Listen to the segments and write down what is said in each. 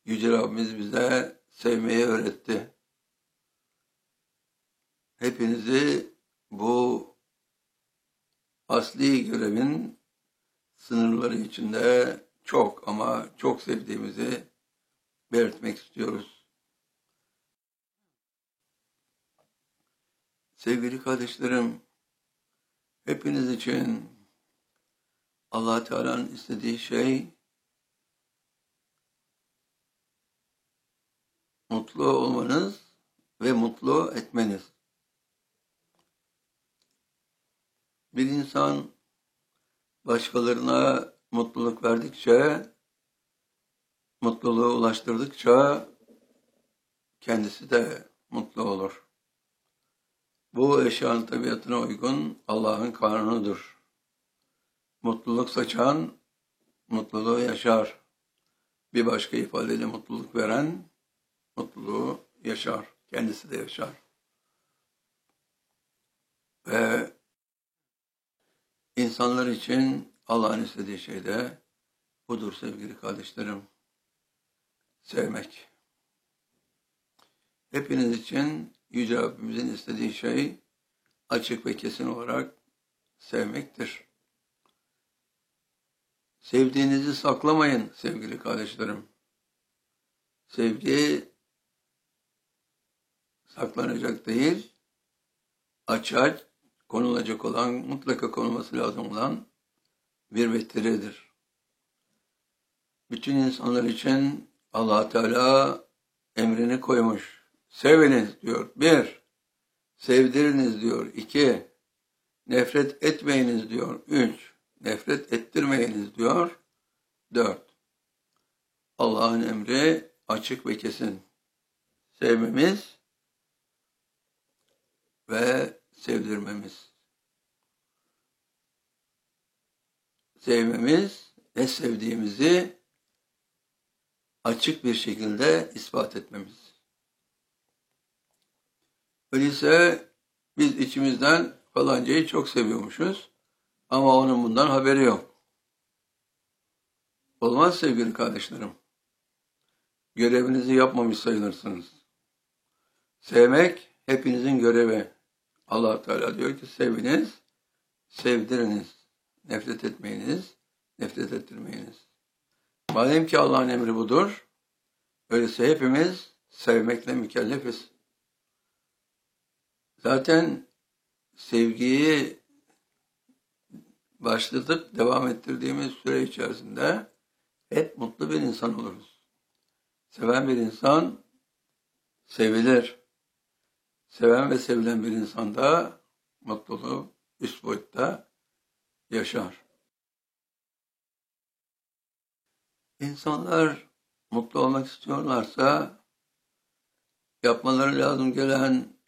Yüce Rabbimiz bize sevmeyi öğretti. Hepinizi bu asli görevin sınırları içinde çok ama çok sevdiğimizi belirtmek istiyoruz. Sevgili kardeşlerim, hepiniz için Allah Teala'nın istediği şey mutlu olmanız ve mutlu etmeniz. Bir insan başkalarına mutluluk verdikçe, mutluluğu ulaştırdıkça kendisi de mutlu olur. Bu eşyanın tabiatına uygun Allah'ın kanunudur. Mutluluk saçan mutluluğu yaşar. Bir başka ifadeyle mutluluk veren mutluluğu yaşar. Kendisi de yaşar. Ve insanlar için Allah'ın istediği şey de budur sevgili kardeşlerim. Sevmek. Hepiniz için Yüce Rabbimizin istediği şey açık ve kesin olarak sevmektir. Sevdiğinizi saklamayın sevgili kardeşlerim. Sevgi saklanacak değil, açığa konulacak olan, mutlaka konulması lazım olan bir vetiredir. Bütün insanlar için Allah Teala emrini koymuş. Seviniz diyor. 1. Sevdiriniz diyor. 2. Nefret etmeyiniz diyor. 3. Nefret ettirmeyiniz diyor. 4. Allah'ın emri açık ve kesin. Sevmemiz ve sevdirmemiz. Sevmemiz ve sevdiğimizi açık bir şekilde ispat etmemiz. Öyleyse biz içimizden falancayı çok seviyormuşuz ama onun bundan haberi yok. Olmaz sevgili kardeşlerim. Görevinizi yapmamış sayılırsınız. Sevmek hepinizin görevi. Allah Teala diyor ki seviniz, sevdiriniz, nefret etmeyiniz, nefret ettirmeyiniz. Madem ki Allah'ın emri budur, öyleyse hepimiz sevmekle mükellefiz. Zaten sevgiyi başlatıp devam ettirdiğimiz süre içerisinde hep mutlu bir insan oluruz. Seven bir insan sevilir. Seven ve sevilen bir insan da mutluluğu üst boyutta yaşar. İnsanlar mutlu olmak istiyorlarsa yapmaları lazım gelen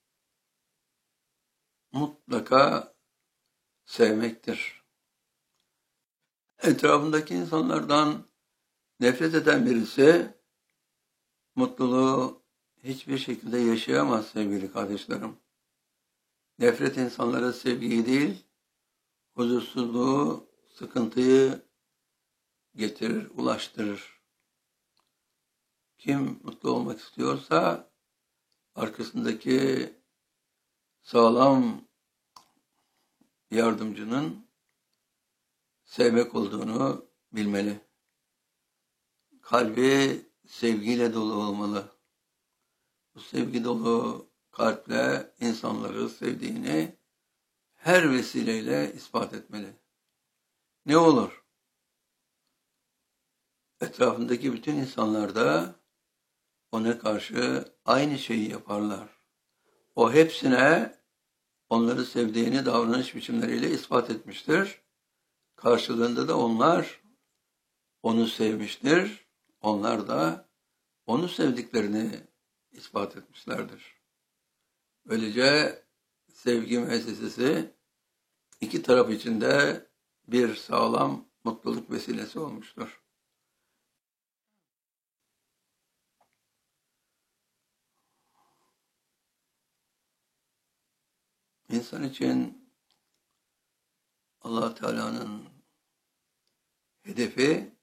mutlaka sevmektir. Etrafındaki insanlardan nefret eden birisi mutluluğu hiçbir şekilde yaşayamaz sevgili kardeşlerim. Nefret insanlara sevgiyi değil, huzursuzluğu, sıkıntıyı getirir, ulaştırır. Kim mutlu olmak istiyorsa arkasındaki sağlam yardımcının sevmek olduğunu bilmeli. Kalbi sevgiyle dolu olmalı. Bu sevgi dolu kalple insanları sevdiğini her vesileyle ispat etmeli. Ne olur? Etrafındaki bütün insanlar da ona karşı aynı şeyi yaparlar. O hepsine onları sevdiğini davranış biçimleriyle ispat etmiştir. Karşılığında da onlar onu sevmiştir. Onlar da onu sevdiklerini ispat etmişlerdir. Böylece sevgi müessesesi iki taraf için de bir sağlam mutluluk vesilesi olmuştur. İnsan için Allah Teala'nın hedefi